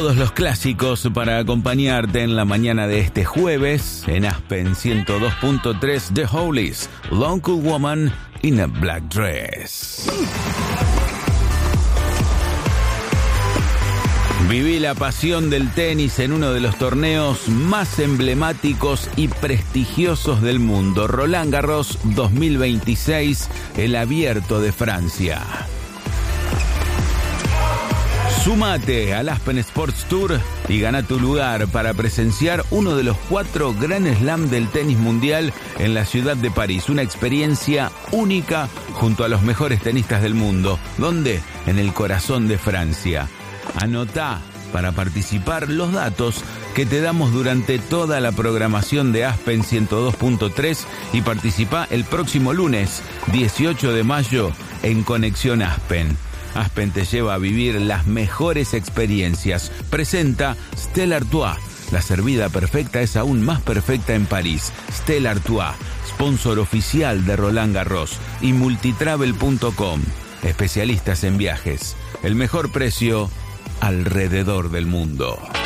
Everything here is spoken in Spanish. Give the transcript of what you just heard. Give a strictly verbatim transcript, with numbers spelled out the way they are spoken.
Todos los clásicos para acompañarte en la mañana de este jueves en Aspen ciento dos punto tres, The Hollies, Long Cool Woman in a Black Dress. Viví la pasión del tenis en uno de los torneos más emblemáticos y prestigiosos del mundo, Roland Garros dos mil veintiséis, el Abierto de Francia. Súmate al Aspen Sports Tour y gana tu lugar para presenciar uno de los cuatro Grand Slam del tenis mundial en la ciudad de París. Una experiencia única junto a los mejores tenistas del mundo. ¿Dónde? En el corazón de Francia. Anotá para participar los datos que te damos durante toda la programación de Aspen ciento dos punto tres y participá el próximo lunes dieciocho de mayo en Conexión Aspen. Aspen te lleva a vivir las mejores experiencias. Presenta Stella Artois. La servida perfecta es aún más perfecta en París. Stella Artois, sponsor oficial de Roland Garros y multitravel punto com. Especialistas en viajes. El mejor precio alrededor del mundo.